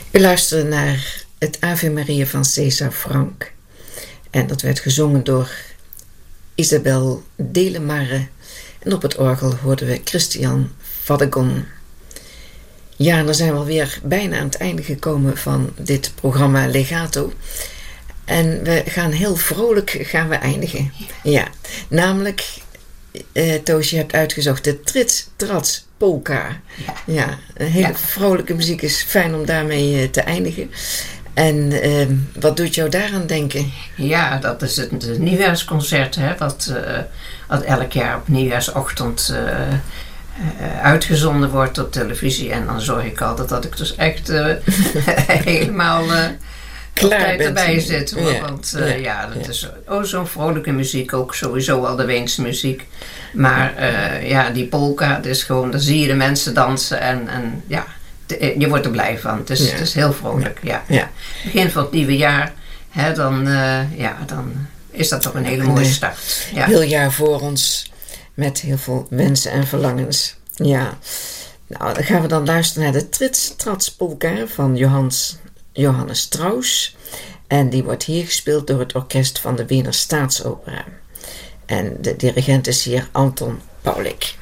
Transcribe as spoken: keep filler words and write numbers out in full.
U luisterde naar het Ave Maria van César Franck. En dat werd gezongen door Isabel Delemarre. En op het orgel hoorden we Christian Vadegon. Ja, dan zijn we alweer bijna aan het einde gekomen van dit programma Legato. En we gaan heel vrolijk gaan we eindigen. Ja, namelijk, uh, Toos, je hebt uitgezocht de Trits Trats Polka. Ja, ja een hele ja. vrolijke muziek, is fijn om daarmee uh, te eindigen. En uh, wat doet jou daaraan denken? Ja, dat is het, het nieuwjaarsconcert, hè, wat, uh, wat elk jaar op nieuwjaarsochtend uh, uh, uitgezonden wordt op televisie. En dan zorg ik altijd dat ik dus echt uh, helemaal uh, klaar tijd bent. erbij zit. Hoor, ja, want uh, ja, ja, dat ja. is oh, zo'n vrolijke muziek, ook sowieso al de Weense muziek. Maar uh, ja, die polka, het is gewoon, dan zie je de mensen dansen en, en ja... Je wordt er blij van. Het is, ja. het is heel vrolijk. Ja. Ja. Begin van het nieuwe jaar, hè, dan, uh, ja, dan is dat toch een hele mooie start. Ja. Heel jaar voor ons met heel veel wensen en verlangens. Ja. Nou, dan gaan we dan luisteren naar de Trits Trats Polka van Johannes, Johannes Strauss. En die wordt hier gespeeld door het orkest van de Wiener Staatsopera. En de dirigent is hier Anton Paulik.